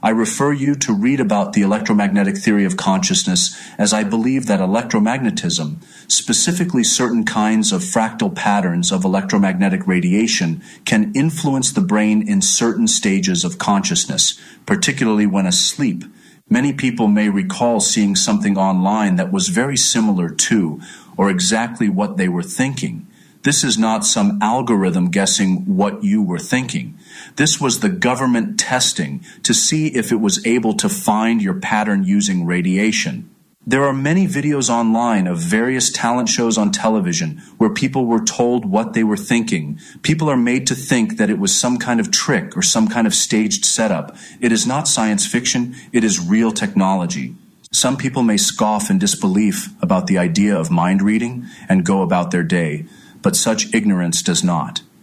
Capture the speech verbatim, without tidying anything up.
I refer you to read about the electromagnetic theory of consciousness, as I believe that electromagnetism, specifically certain kinds of fractal patterns of electromagnetic radiation, can influence the brain in certain stages of consciousness, particularly when asleep. Many people may recall seeing something online that was very similar to, or exactly what they were thinking. This is not some algorithm guessing what you were thinking. This was the government testing to see if it was able to find your pattern using radiation. There are many videos online of various talent shows on television where people were told what they were thinking. People are made to think that it was some kind of trick or some kind of staged setup. It is not science fiction, it is real technology. Some people may scoff in disbelief about the idea of mind reading and go about their day, but such ignorance does not.